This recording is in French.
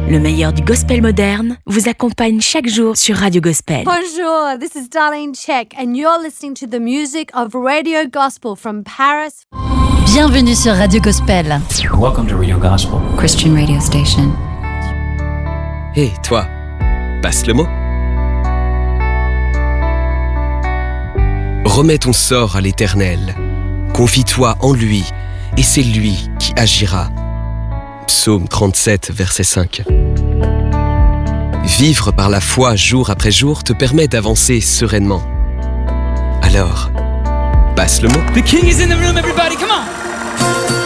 Le meilleur du gospel moderne vous accompagne chaque jour sur Radio Gospel. Bonjour, this is Darlene Check and you're listening to the music of Radio Gospel from Paris. Bienvenue sur Radio Gospel. Welcome to Radio Gospel, Christian radio station. Hé, toi, passe le mot. Remets ton sort à l'Éternel. Confie-toi en lui, et c'est lui qui agira. Psaume 37, verset 5. Vivre par la foi jour après jour te permet d'avancer sereinement. Alors, passe le mot. The King is in the room, everybody, come on!